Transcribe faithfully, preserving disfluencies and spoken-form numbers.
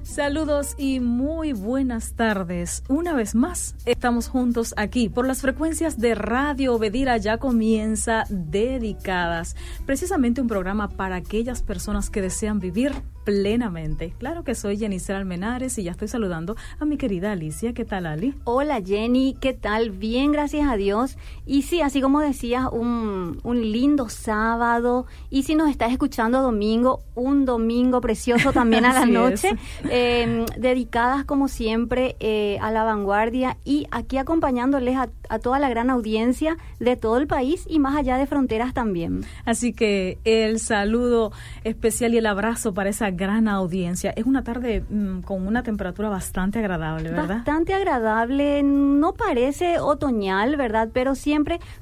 Saludos y muy buenas tardes. Una vez más, estamos juntos aquí por las frecuencias de Radio Obedira. Ya comienza Dedicadas, precisamente un programa para aquellas personas que desean vivir plenamente. Claro que soy Yenisel Almenares y ya estoy saludando a mi querida Alicia. ¿Qué tal, Ali? Hola, Jenny. ¿Qué tal? Bien, gracias a Dios. Y sí, así como decías, un, un lindo sábado. Y si nos estás escuchando domingo, un domingo precioso también a la noche. Eh, dedicadas, como siempre, eh, a la vanguardia y aquí acompañándoles a, a toda la gran audiencia de todo el país y más allá de fronteras también. Así que el saludo especial y el abrazo para esa gran audiencia. Es una tarde mmm, con una temperatura bastante agradable, ¿verdad? Bastante agradable, no parece otoñal, ¿verdad? Pero siempre